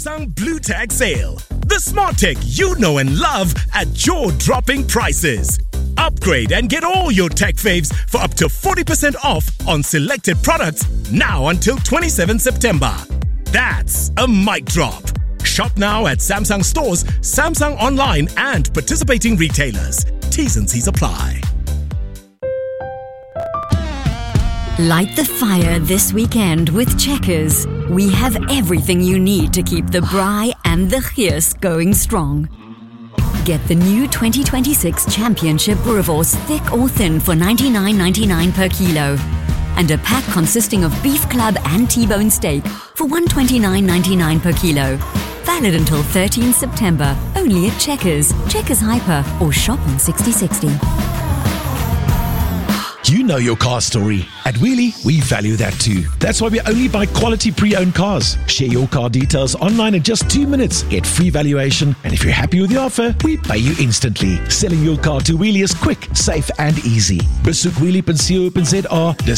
Samsung Blue Tag Sale. The smart tech you know and love at jaw-dropping prices. Upgrade and get all your tech faves for up to 40% off on selected products now until 27 September. That's a mic drop. Shop now at Samsung stores, Samsung online and participating retailers. T's and C's apply. Light the fire this weekend with Checkers. We have everything you need to keep the braai and the gees going strong. Get the new 2026 Championship Boerewors thick or thin for $99.99 per kilo. And a pack consisting of Beef Club and T-bone steak for $129.99 per kilo. Valid until 13 September. Only at Checkers, Checkers Hyper, or shop on 6060. You know your car story. At Wheelie, we value that too. That's why we only buy quality pre-owned cars. Share your car details online in just 2 minutes. Get free valuation. And if you're happy with the offer, we pay you instantly. Selling your car to Wheelie is quick, safe and easy. Besoek wheelie.co.za. Dis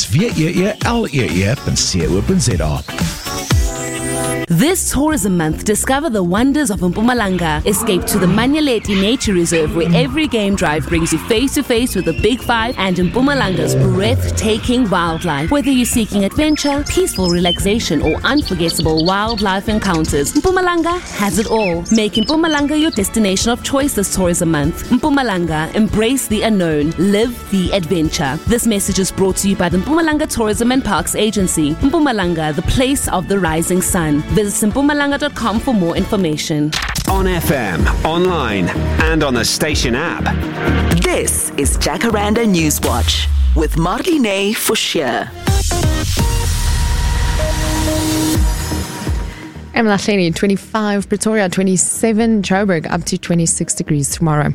www.wheelie.co.za. This tourism month, discover the wonders of Mpumalanga. Escape to the Manyaleti Nature Reserve, where every game drive brings you face to face with the Big Five and Mpumalanga's breathtaking wildlife. Whether you're seeking adventure, peaceful relaxation, or unforgettable wildlife encounters, Mpumalanga has it all. Make Mpumalanga your destination of choice this tourism month. Mpumalanga, embrace the unknown, live the adventure. This message is brought to you by the Mpumalanga Tourism and Parks Agency. Mpumalanga, the place of the rising sun. Visit mpumalanga.com for more information. On FM, online, and on the station app. This is Jacaranda Newswatch with Marlene Forshire. Emlahleni, 25, Pretoria, 27, Joburg, up to 26 degrees tomorrow.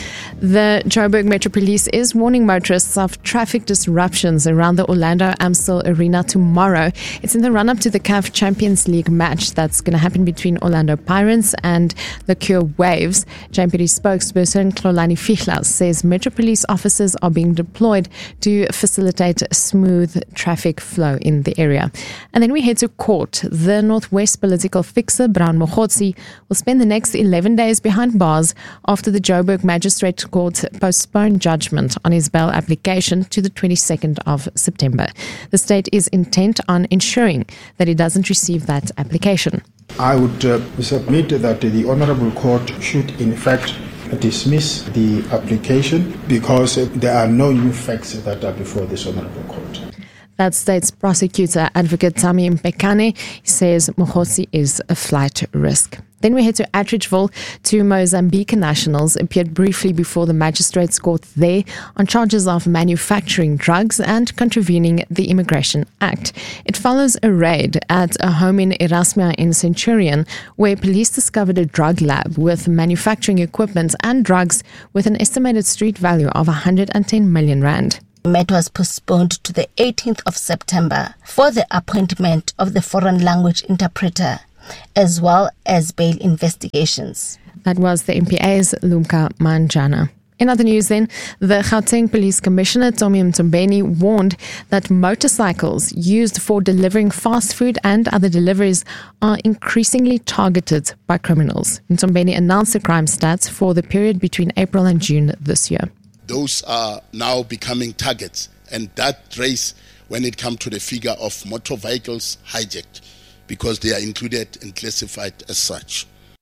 The Joburg Metro Police is warning motorists of traffic disruptions around the Orlando Amstel Arena tomorrow. It's in the run-up to the CAF Champions League match that's going to happen between Orlando Pirates and the Cure Waves. JMPD spokesperson Xolani Fihla says Metro Police officers are being deployed to facilitate smooth traffic flow in the area. And then we head to court. The Northwest political fixer Brown Mogotsi will spend the next 11 days behind bars after the Joburg Magistrate Court postponed judgment on his bail application to the 22nd of September. The state is intent on ensuring that he doesn't receive that application. I would submit that the Honourable Court should in fact dismiss the application because there are no new facts that are before this Honourable Court. That state's prosecutor, Advocate Tami Mpekane, says Mogotsi is a flight risk. Then we head to Atteridgeville. Two Mozambique nationals appeared briefly before the magistrate's court there on charges of manufacturing drugs and contravening the Immigration Act. It follows a raid at a home in Erasmia in Centurion, where police discovered a drug lab with manufacturing equipment and drugs with an estimated street value of 110 million rand. The matter was postponed to the 18th of September for the appointment of the foreign language interpreter, as well as bail investigations. That was the MPA's Lumka Manjana. In other news then, the Gauteng Police Commissioner Tommy Mtombeni warned that motorcycles used for delivering fast food and other deliveries are increasingly targeted by criminals. Mtombeni announced the crime stats for the period between April and June this year. Those are now becoming targets, and that race when it comes to the figure of motor vehicles hijacked, because they are included and classified as such.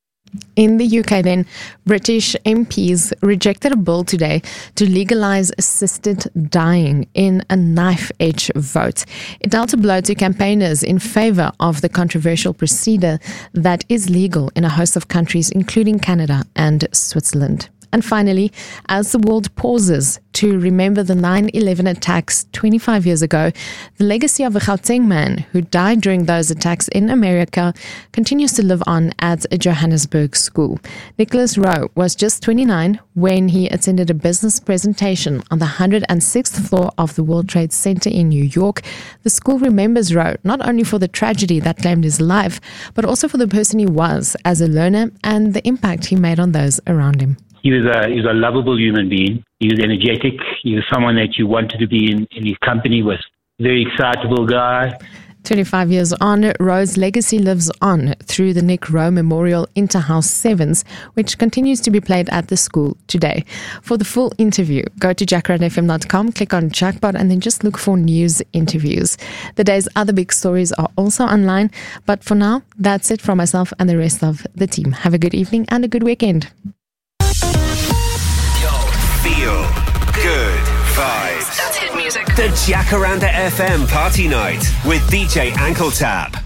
In the UK then, British MPs rejected a bill today to legalise assisted dying in a knife-edge vote. It dealt a blow to campaigners in favour of the controversial procedure that is legal in a host of countries, including Canada and Switzerland. And finally, as the world pauses to remember the 9/11 attacks 25 years ago, the legacy of a Gauteng man who died during those attacks in America continues to live on at a Johannesburg school. Nicholas Rowe was just 29 when he attended a business presentation on the 106th floor of the World Trade Center in New York. The school remembers Rowe not only for the tragedy that claimed his life, but also for the person he was as a learner and the impact he made on those around him. He was a lovable human being. He was energetic. He was someone that you wanted to be in his company with. Very excitable guy. 25 years on, Rowe's legacy lives on through the Nick Rowe Memorial Interhouse Sevens, which continues to be played at the school today. For the full interview, go to jackarandfm.com, click on Jackpot, and then just look for news interviews. The day's other big stories are also online, but for now, that's it from myself and the rest of the team. Have a good evening and a good weekend. Feel good vibes. That's hit music. The Jacaranda FM Party Night with DJ Ankle Tap.